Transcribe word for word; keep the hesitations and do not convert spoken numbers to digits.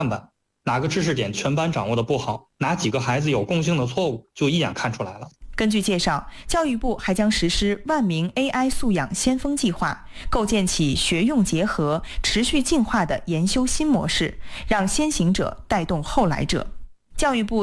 板，哪个知识点全班掌握的不好，哪几个孩子有共性的错误，就一眼看出来了。 根据介绍，教育部还将实施万名 A I 素养先锋计划，构建起学用结合、持续进化的研修新模式，让先行者带动后来者。教育部